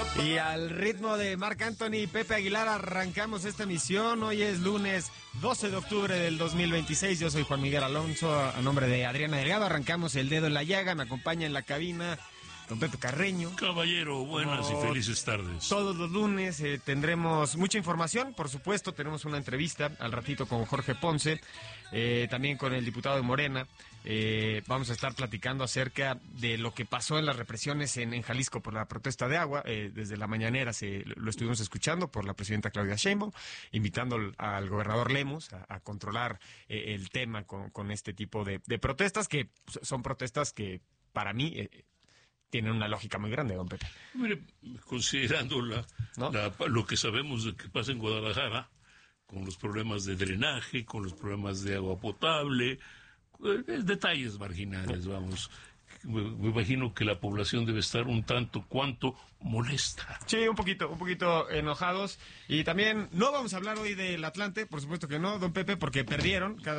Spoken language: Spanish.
Y al ritmo de Marc Anthony y Pepe Aguilar arrancamos esta emisión. Hoy es lunes 12 de octubre del 2026. Yo soy Juan Miguel Alonso, a nombre de Adriana Delgado. Arrancamos el dedo en la llaga. Me acompaña en la cabina don Pepe Carreño. Caballero, buenas y felices tardes. Todos los lunes tendremos mucha información. Por supuesto, tenemos una entrevista al ratito con Jorge Ponce, también con el diputado de Morena. Vamos a estar platicando acerca de lo que pasó en las represiones en Jalisco por la protesta de agua. Desde la mañanera lo estuvimos escuchando por la presidenta Claudia Sheinbaum, invitando al gobernador Lemus a controlar el tema con este tipo de protestas, que son protestas que para mí tienen una lógica muy grande, don Pepe. Mire, considerando lo que sabemos de que pasa en Guadalajara, con los problemas de drenaje, con los problemas de agua potable, detalles marginales, vamos. Me imagino que la población debe estar un tanto cuanto molesta. Sí, un poquito enojados. Y también no vamos a hablar hoy del Atlante, por supuesto que no, don Pepe, porque perdieron.